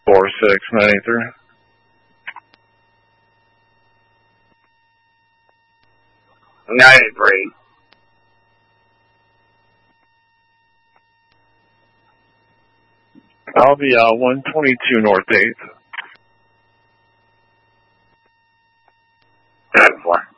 46983. '93. I'll be 122 North 8th. 10-4.